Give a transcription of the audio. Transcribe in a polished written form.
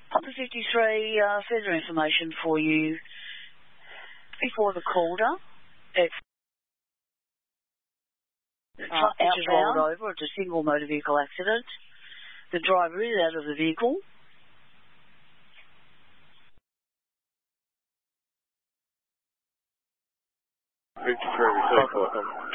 Papa 53, further information for you. Before the Calder, it's rolled over. It's a single motor vehicle accident. The driver is out of the vehicle. 53, receive for